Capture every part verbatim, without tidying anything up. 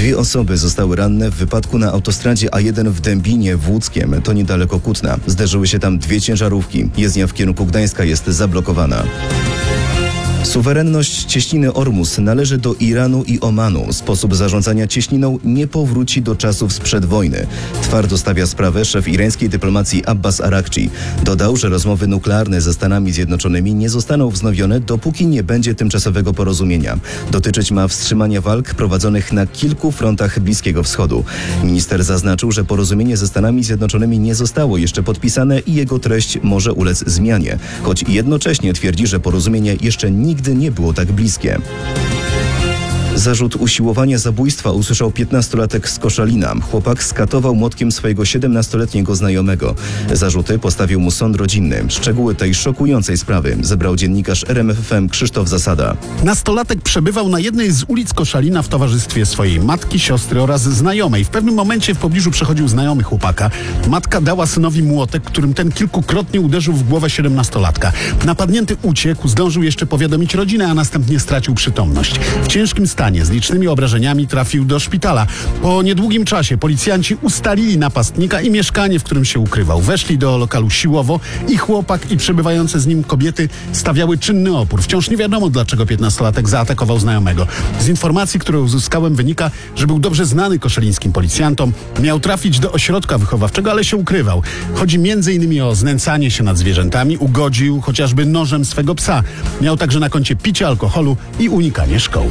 Dwie osoby zostały ranne w wypadku na autostradzie A jeden w Dębinie w Łódzkiem, to niedaleko Kutna. Zderzyły się tam dwie ciężarówki. Jezdnia w kierunku Gdańska jest zablokowana. Suwerenność cieśniny Ormus należy do Iranu i Omanu. Sposób zarządzania cieśniną nie powróci do czasów sprzed wojny. Twardo stawia sprawę szef irańskiej dyplomacji Abbas Arakci. Dodał, że rozmowy nuklearne ze Stanami Zjednoczonymi nie zostaną wznowione, dopóki nie będzie tymczasowego porozumienia. Dotyczyć ma wstrzymania walk prowadzonych na kilku frontach Bliskiego Wschodu. Minister zaznaczył, że porozumienie ze Stanami Zjednoczonymi nie zostało jeszcze podpisane i jego treść może ulec zmianie, choć jednocześnie twierdzi, że porozumienie jeszcze nigdy Nigdy nie było tak bliskie. Zarzut usiłowania zabójstwa usłyszał piętnastolatek z Koszalina. Chłopak skatował młotkiem swojego siedemnastoletniego znajomego. Zarzuty postawił mu sąd rodzinny. Szczegóły tej szokującej sprawy zebrał dziennikarz R M F F M Krzysztof Zasada. Nastolatek przebywał na jednej z ulic Koszalina w towarzystwie swojej matki, siostry oraz znajomej. W pewnym momencie w pobliżu przechodził znajomy chłopaka. Matka dała synowi młotek, którym ten kilkukrotnie uderzył w głowę siedemnastolatka. Napadnięty uciekł, zdążył jeszcze powiadomić rodzinę, a następnie stracił przytomność. W ciężkim stanie z licznymi obrażeniami trafił do szpitala. Po niedługim czasie policjanci ustalili napastnika i mieszkanie, w którym się ukrywał. Weszli do lokalu siłowo i chłopak i przebywające z nim kobiety stawiały czynny opór. Wciąż nie wiadomo, dlaczego piętnastolatek zaatakował znajomego. Z informacji, które uzyskałem, wynika, że był dobrze znany koszalińskim policjantom. Miał trafić do ośrodka wychowawczego, ale się ukrywał. Chodzi między innymi o znęcanie się nad zwierzętami, ugodził chociażby nożem swego psa. Miał także na koncie picie alkoholu i unikanie szkoły.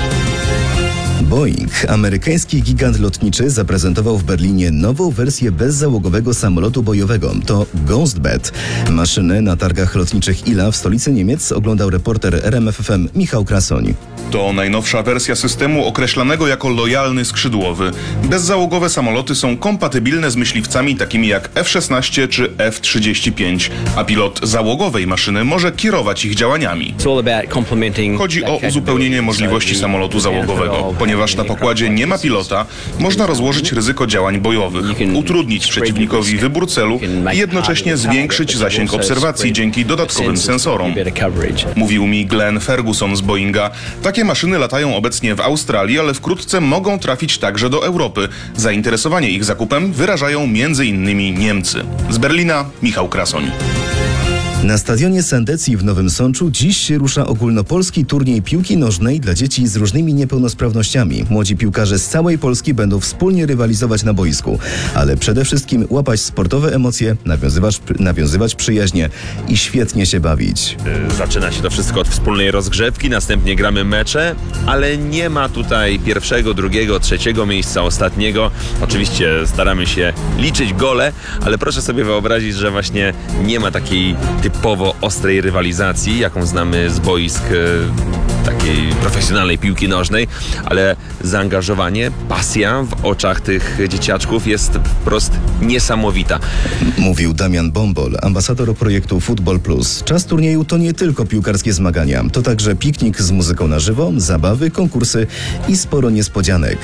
Boeing, amerykański gigant lotniczy, zaprezentował w Berlinie nową wersję bezzałogowego samolotu bojowego. To Ghostbat. Maszynę na targach lotniczych I L A w stolicy Niemiec oglądał reporter R M F F M Michał Krasoń. To najnowsza wersja systemu określanego jako lojalny skrzydłowy. Bezzałogowe samoloty są kompatybilne z myśliwcami takimi jak F szesnaście czy F trzydzieści pięć, a pilot załogowej maszyny może kierować ich działaniami. Chodzi o uzupełnienie możliwości samolotu załogowego. Ponieważ na pokładzie nie ma pilota, można rozłożyć ryzyko działań bojowych, utrudnić przeciwnikowi wybór celu i jednocześnie zwiększyć zasięg obserwacji dzięki dodatkowym sensorom. Mówił mi Glenn Ferguson z Boeinga. Takie maszyny latają obecnie w Australii, ale wkrótce mogą trafić także do Europy. Zainteresowanie ich zakupem wyrażają między innymi Niemcy. Z Berlina Michał Krasoń. Na stadionie Sandecji w Nowym Sączu dziś się rusza ogólnopolski turniej piłki nożnej dla dzieci z różnymi niepełnosprawnościami. Młodzi piłkarze z całej Polski będą wspólnie rywalizować na boisku, ale przede wszystkim łapać sportowe emocje, nawiązywać, nawiązywać przyjaźnie i świetnie się bawić. Zaczyna się to wszystko od wspólnej rozgrzewki, następnie gramy mecze, ale nie ma tutaj pierwszego, drugiego, trzeciego miejsca, ostatniego. Oczywiście staramy się liczyć gole, ale proszę sobie wyobrazić, że właśnie nie ma takiej typowo ostrej rywalizacji, jaką znamy z boisk takiej profesjonalnej piłki nożnej, ale zaangażowanie, pasja w oczach tych dzieciaczków jest wprost niesamowita. Mówił Damian Bombol, ambasador projektu Football Plus. Czas turnieju to nie tylko piłkarskie zmagania, to także piknik z muzyką na żywo, zabawy, konkursy i sporo niespodzianek.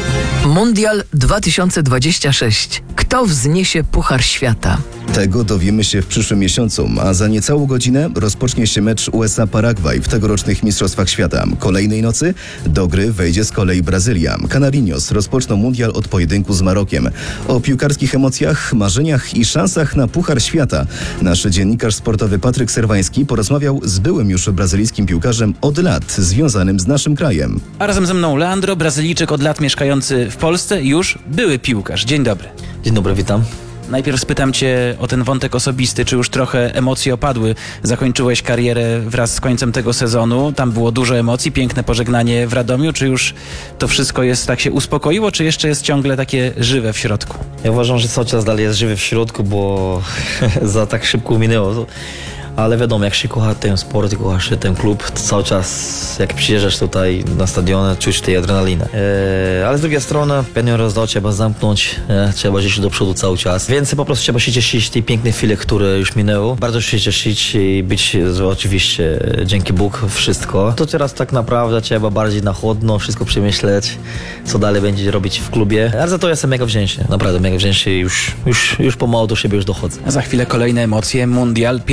Mundial dwa tysiące dwudziesty szósty. Kto wzniesie Puchar Świata? Tego dowiemy się w przyszłym miesiącu, a za niecałą godzinę rozpocznie się mecz U S A-Paragwaj w tegorocznych Mistrzostwach Świata. Kolejnej nocy do gry wejdzie z kolei Brazylia. Canarinos rozpoczną mundial od pojedynku z Marokiem. O piłkarskich emocjach, marzeniach i szansach na Puchar Świata nasz dziennikarz sportowy Patryk Serwański porozmawiał z byłym już brazylijskim piłkarzem od lat związanym z naszym krajem. A razem ze mną Leandro, Brazylijczyk od lat mieszkający w Polsce, już były piłkarz. Dzień dobry. Dzień dobry, witam. Najpierw spytam cię o ten wątek osobisty. Czy już trochę emocje opadły? Zakończyłeś karierę wraz z końcem tego sezonu. Tam było dużo emocji, piękne pożegnanie w Radomiu. Czy już to wszystko jest, tak się uspokoiło, czy jeszcze jest ciągle takie żywe w środku? Ja uważam, że cały czas dalej jest żywy w środku, bo za tak szybko minęło. Ale wiadomo, jak się kocha ten sport i kocha się ten klub, to cały czas jak przyjeżdżasz tutaj na stadion, czuć tej adrenalinę. Eee, ale z drugiej strony, pewien rozdział trzeba zamknąć, e, trzeba iść do przodu cały czas. Więc po prostu trzeba się cieszyć tej pięknej chwili, które już minęły. Bardzo się cieszyć i być oczywiście, dzięki Bóg, wszystko. To teraz tak naprawdę trzeba bardziej na chłodno wszystko przemyśleć, co dalej będzie robić w klubie. Ale za to jestem mega wdzięczny, naprawdę mega wdzięczny i już, już, już pomału do siebie już dochodzę. A za chwilę kolejne emocje, mundial, pierwszy mecz.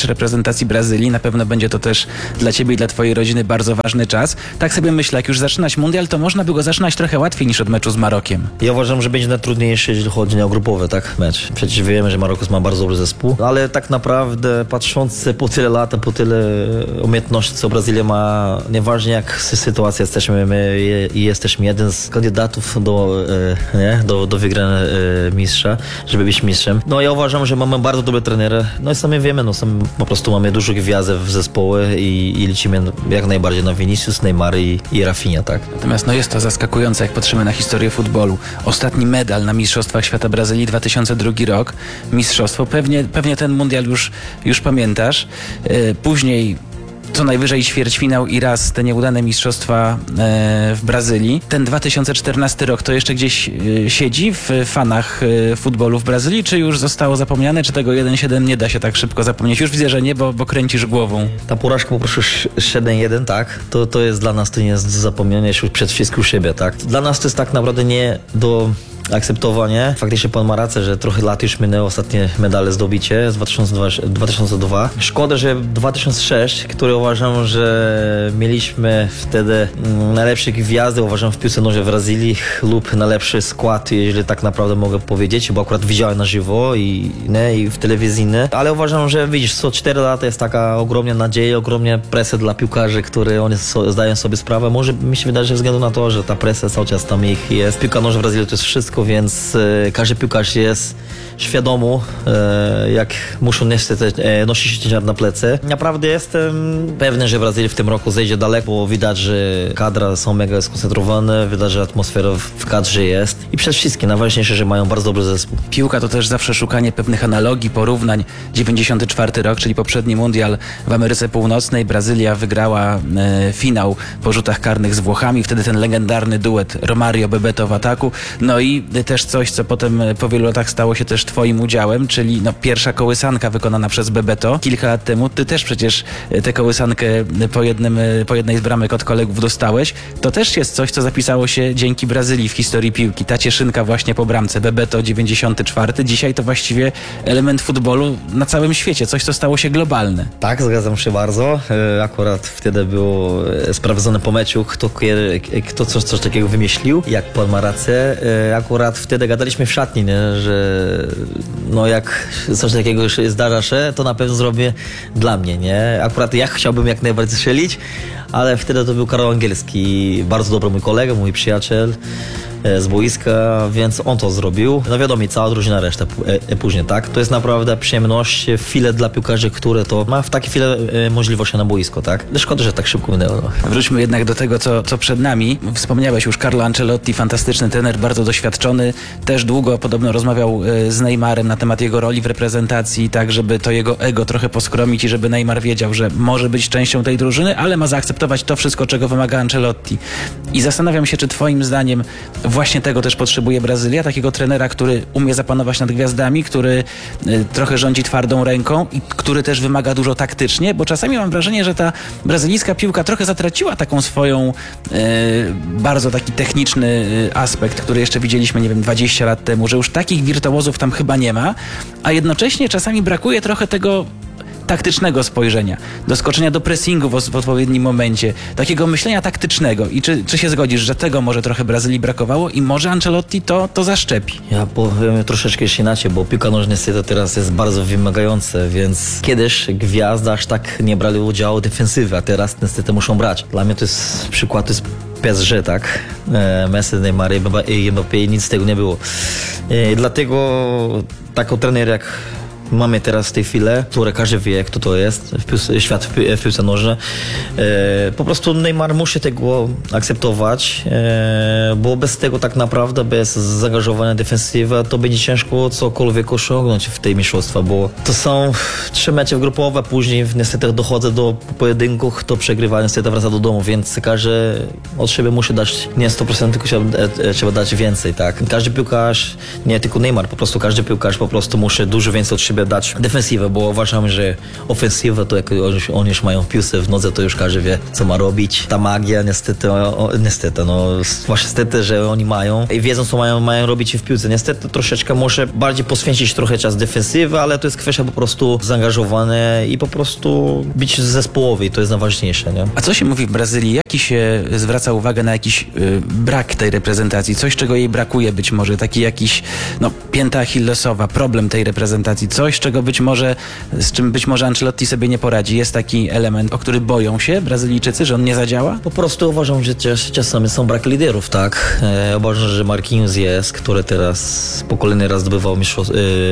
mecz reprezentacji Brazylii. Na pewno będzie to też dla ciebie i dla twojej rodziny bardzo ważny czas. Tak sobie myślę, jak już zaczynać mundial, to można by go zaczynać trochę łatwiej niż od meczu z Marokiem. Ja uważam, że będzie najtrudniejszy, jeżeli chodzi o grupowy tak, mecz. Przecież wiemy, że Maroko ma bardzo dobry zespół, ale tak naprawdę patrząc po tyle lat, po tyle umiejętności, co Brazylia ma, nieważnie jak sytuacja jesteśmy, my je, jesteśmy jeden z kandydatów do, e, nie, do, do wygrania e, mistrza, żeby być mistrzem. No ja uważam, że mamy bardzo dobre trenery, no i sami wiemy, no sami po prostu mamy dużo gwiazd w zespoły i, i liczymy jak najbardziej na Vinicius, Neymar i, i Rafinha, tak. Natomiast no jest to zaskakujące, jak patrzymy na historię futbolu. Ostatni medal na Mistrzostwach Świata Brazylii dwa tysiące drugi rok. Mistrzostwo. Pewnie, pewnie ten mundial już, już pamiętasz. Yy, później co najwyżej ćwierćfinał i raz te nieudane mistrzostwa e, w Brazylii. Ten dwa tysiące czternasty rok to jeszcze gdzieś e, siedzi w fanach e, futbolu w Brazylii, czy już zostało zapomniane, czy tego jeden siedem nie da się tak szybko zapomnieć? Już widzę, że nie, bo, bo kręcisz głową. Ta porażka po prostu siedem jeden, tak? To, to jest dla nas, to nie jest zapomnienie już przed wszystkim u siebie, tak? Dla nas to jest tak naprawdę nie do akceptowanie. Faktycznie pan ma rację, że trochę lat już minęło ostatnie medale zdobycie z dwa tysiące drugiego. Szkoda, że dwa tysiące szósty, który uważam, że mieliśmy wtedy najlepsze gwiazdy, uważam w piłce nożnej w Brazylii lub najlepszy skład, jeżeli tak naprawdę mogę powiedzieć, bo akurat widziałem na żywo i, nie, i w telewizyjny, ale uważam, że widzisz, co cztery lata jest taka ogromna nadzieja, ogromna presja dla piłkarzy, które oni so, zdają sobie sprawę. Może mi się wydaje, że względu na to, że ta presja cały czas tam ich jest. Piłka nożna w Brazylii to jest wszystko, więc e, każdy piłkarz jest świadomy, e, jak muszą niestety e, nosić ciężar na plecy. Naprawdę jestem pewny, że Brazylia w tym roku zejdzie daleko, bo widać, że kadra są mega skoncentrowane, widać, że atmosfera w, w kadrze jest i przede wszystkim najważniejsze, że mają bardzo dobry zespół. Piłka to też zawsze szukanie pewnych analogii, porównań. dziewięćdziesiąty czwarty rok, czyli poprzedni mundial w Ameryce Północnej. Brazylia wygrała e, finał po rzutach karnych z Włochami. Wtedy ten legendarny duet Romario-Bebeto w ataku. No i też coś, co potem po wielu latach stało się też twoim udziałem, czyli no, pierwsza kołysanka wykonana przez Bebeto kilka lat temu. Ty też przecież tę kołysankę po, jednym, po jednej z bramek od kolegów dostałeś. To też jest coś, co zapisało się dzięki Brazylii w historii piłki. Ta cieszynka właśnie po bramce. Bebeto dziewięćdziesiąty czwarty. Dzisiaj to właściwie element futbolu na całym świecie. Coś, co stało się globalne. Tak, zgadzam się bardzo. Akurat wtedy było sprawdzone po meczu, kto, kto coś, coś takiego wymyślił. Jak pan ma rację. Akurat wtedy gadaliśmy w szatni, nie? Że no jak coś takiego zdarza się, to na pewno zrobię dla mnie, nie? Akurat ja chciałbym jak najbardziej strzelić, ale wtedy to był Karol Angielski, bardzo dobry mój kolega, mój przyjaciel z boiska, więc on to zrobił. No wiadomo, cała drużyna reszta e, później, tak? To jest naprawdę przyjemność, chwilę dla piłkarzy, które to ma w takiej chwile e, możliwości na boisko, tak? Szkoda, że tak szybko minęło. Wróćmy jednak do tego, co, co przed nami. Wspomniałeś już Carlo Ancelotti, fantastyczny trener, bardzo doświadczony. Też długo podobno rozmawiał z Neymarem na temat jego roli w reprezentacji, tak żeby to jego ego trochę poskromić i żeby Neymar wiedział, że może być częścią tej drużyny, ale ma zaakceptować to wszystko, czego wymaga Ancelotti. I zastanawiam się, czy twoim zdaniem właśnie tego też potrzebuje Brazylia, takiego trenera, który umie zapanować nad gwiazdami, który y, trochę rządzi twardą ręką i który też wymaga dużo taktycznie, bo czasami mam wrażenie, że ta brazylijska piłka trochę zatraciła taką swoją y, bardzo taki techniczny y, aspekt, który jeszcze widzieliśmy, nie wiem, dwadzieścia lat temu, że już takich wirtuozów tam chyba nie ma, a jednocześnie czasami brakuje trochę tego taktycznego spojrzenia, doskoczenia do pressingu w, w odpowiednim momencie, takiego myślenia taktycznego. I czy, czy się zgodzisz, że tego może trochę Brazylii brakowało i może Ancelotti to, to zaszczepi? Ja powiem troszeczkę jeszcze inaczej, bo piłka nożna niestety teraz jest bardzo wymagająca, więc kiedyś gwiazdy aż tak nie brali udziału w defensywie, a teraz niestety muszą brać. Dla mnie to jest przykład, to jest P S G, tak? Messi, Neymar i Mbappé, nic z tego nie było. I dlatego taki trener jak mamy teraz w tej chwili, które każdy wie, kto to jest, w piłce, świat w piłce nożnej. E, po prostu Neymar musi tego akceptować, e, bo bez tego tak naprawdę, bez zaangażowania defensywy, to będzie ciężko cokolwiek osiągnąć w tej mistrzostwa, bo to są trzy mecze grupowe, później niestety dochodzę do pojedynków, to przegrywa, niestety wraca do domu, więc każdy od siebie musi dać nie sto procent, tylko trzeba, e, trzeba dać więcej, tak. Każdy piłkarz, nie tylko Neymar, po prostu każdy piłkarz po prostu musi dużo więcej od siebie sobie dać defensywę, bo uważam, że ofensywę to jak oni już mają piłkę w nodze, to już każdy wie, co ma robić. Ta magia niestety, o, niestety, no właśnie niestety, że oni mają i wiedzą, co mają, mają robić w piłce. Niestety troszeczkę muszę bardziej poświęcić trochę czas defensywy, ale to jest kwestia po prostu zaangażowane i po prostu być zespołowy i to jest najważniejsze, nie? A co się mówi w Brazylii? Jaki się zwraca uwagę na jakiś y, brak tej reprezentacji? Coś, czego jej brakuje być może? Taki jakiś, no, pięta achillesowa, problem tej reprezentacji. Coś, czego być może, z czym być może Ancelotti sobie nie poradzi. Jest taki element, o który boją się Brazylijczycy, że on nie zadziała? Po prostu uważam, że czas, czasami są brak liderów, tak? E, uważam, że Marquinhos jest, który teraz po kolejny raz zdobywał mistrzostw,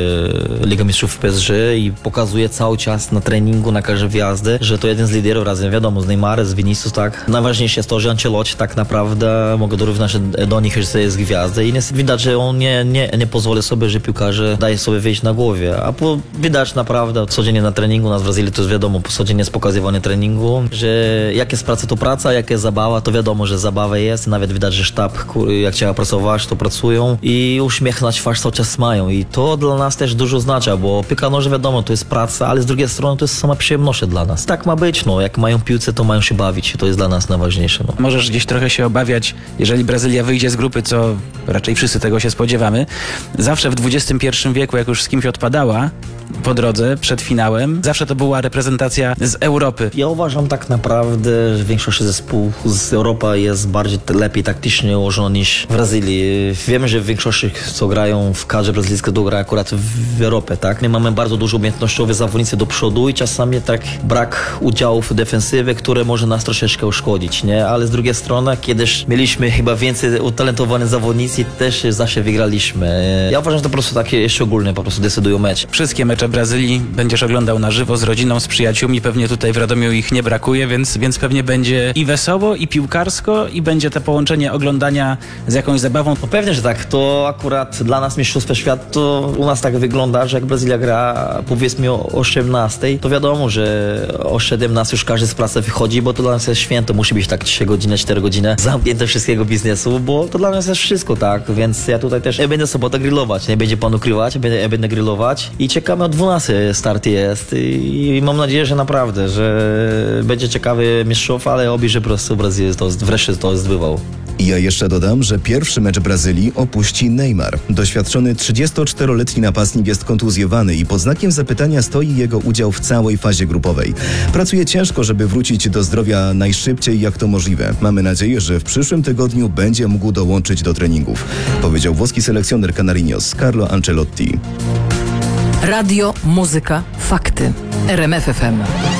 e, Ligę Mistrzów w P S G i pokazuje cały czas na treningu, na każde wjazdy, że to jeden z liderów razem, wiadomo, z Neymarem, z Vinicius, tak? Najważniejsze jest to, że Ancelotti tak naprawdę mogę dorównać do nich, że jest gwiazda i widać, że on nie, nie, nie pozwoli sobie, że piłkarze daje sobie wyjść na głowie, a po, widać naprawdę codziennie na treningu, nas w Brazylii to jest wiadomo, codziennie jest pokazywanie treningu, że jak jest praca, to praca, jak jest zabawa, to wiadomo, że zabawa jest, nawet widać, że sztab, jak trzeba pracować, to pracują i uśmiech na twarz cały czas mają i to dla nas też dużo oznacza, bo piłka nożna wiadomo, to jest praca, ale z drugiej strony to jest sama przyjemność dla nas. Tak ma być, no, jak mają piłce, to mają się bawić i to jest dla nas najważniejsze. No. Możesz gdzieś trochę się obawiać, jeżeli Brazylia wyjdzie z grupy, co raczej wszyscy tego się spodziewamy. Zawsze w dwudziestym pierwszym wieku, jak już z kimś odpadała po drodze, przed finałem, zawsze to była reprezentacja z Europy. Ja uważam tak naprawdę, że większość zespołów z Europy jest bardziej lepiej taktycznie ułożona niż w Brazylii. Wiemy, że w większości, co grają w kadrze brazylijskiej, to gra akurat w Europie, tak? My mamy bardzo dużo umiejętnościowych zawodnicy do przodu i czasami tak brak udziałów w defensywie, które może nas troszeczkę uszkodzić, nie? Ale z drugiej strony, kiedyś mieliśmy chyba więcej utalentowanych zawodnicy, też zawsze wygraliśmy. Ja uważam, że to po prostu takie szczególne po prostu decydują mecz. Wszystkie mecze Brazylii będziesz oglądał na żywo z rodziną, z przyjaciółmi. Pewnie tutaj w Radomiu ich nie brakuje, więc, więc pewnie będzie i wesoło, i piłkarsko, i będzie to połączenie oglądania z jakąś zabawą. No pewnie, że tak. To akurat dla nas Mistrzostwo Świata to u nas tak wygląda, że jak Brazylia gra powiedzmy o osiemnastej, to wiadomo, że o siedemnastej już każdy z pracy wychodzi, bo to dla nas jest święto. Musi być tak trzy godziny, cztery godziny zamknięte wszystkiego biznesu, bo to dla nas jest wszystko, tak? Więc ja tutaj też ja będę sobotę grillować, nie będzie pan ukrywać, ja będę, ja będę grillować i czekamy o dwunastej start jest i, i mam nadzieję, że naprawdę, że będzie ciekawy mistrzów, ale oby, że po prostu Brazylia to wreszcie to zdobywał. I ja jeszcze dodam, że pierwszy mecz Brazylii opuści Neymar. Doświadczony trzydziestoczteroletni napastnik jest kontuzjowany i pod znakiem zapytania stoi jego udział w całej fazie grupowej. Pracuje ciężko, żeby wrócić do zdrowia najszybciej jak to możliwe. Mamy nadzieję, że w przyszłym tygodniu będzie mógł dołączyć do treningów, powiedział włoski selekcjoner Canarinos Carlo Ancelotti. Radio, muzyka, fakty. R M F F M.